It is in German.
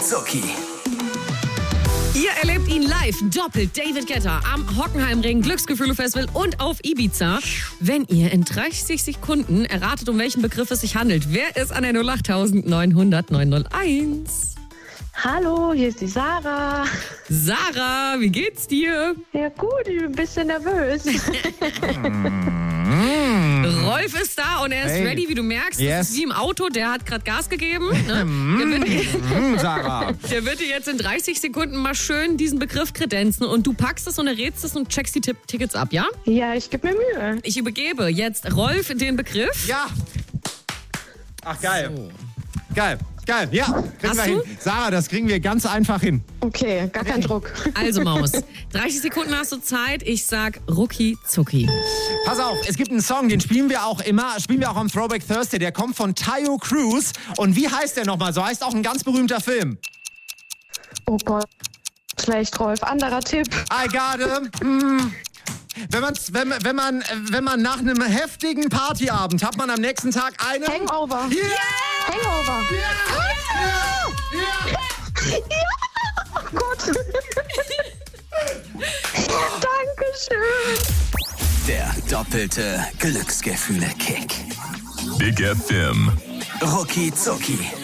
Zucki. Ihr erlebt ihn live, doppelt David Guetta am Hockenheimring Glücksgefühle-Festival und auf Ibiza. Wenn ihr in 30 Sekunden erratet, um welchen Begriff es sich handelt, wer ist an der 08900 901? Hallo, hier ist die Sarah. Sarah, wie geht's dir? Ja gut, ich bin ein bisschen nervös. Rolf ist da und er ist ready, wie du merkst. Yes. Das ist wie im Auto, der hat gerade Gas gegeben. Ne? Sarah. Der wird dir jetzt in 30 Sekunden mal schön diesen Begriff kredenzen und du packst es und errätst es und checkst die Tickets ab, ja? Ja, ich gebe mir Mühe. Ich übergebe jetzt Rolf den Begriff. Ja. Ach, geil. So. Geil. Ja, kriegen wir hin. Sarah, das kriegen wir ganz einfach hin. Okay, gar kein Druck. Also Maus, 30 Sekunden hast du Zeit. Ich sag Rucki Zucki. Pass auf, es gibt einen Song, den spielen wir auch am Throwback Thursday. Der kommt von Tayo Cruz. Und wie heißt der nochmal? So heißt auch ein ganz berühmter Film. Oh Gott, schlecht, Rolf. Anderer Tipp. I got him. Wenn man nach einem heftigen Partyabend hat man am nächsten Tag einen... Hangover. Yeah! Hangover. Ja! Oh Gott. Dankeschön. Der doppelte Glücksgefühle-Kick. Big FM. Rucki Zucki.